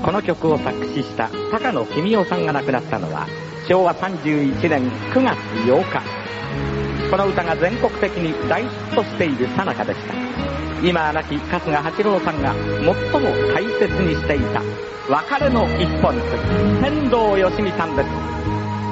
この曲を作詞した高野公夫さんが亡くなったのは昭和31年9月8日。この歌が全国的に大ヒットしている最中でした。今は亡き春日八郎さんが最も大切にしていた別れの一本と天童よしみさんです。